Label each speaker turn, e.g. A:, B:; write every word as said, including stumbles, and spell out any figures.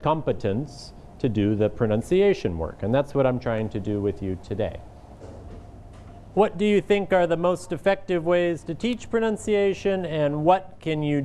A: competence to do the pronunciation work. And that's what I'm trying to do with you today. What do you think are the most effective ways to teach pronunciation, and what can you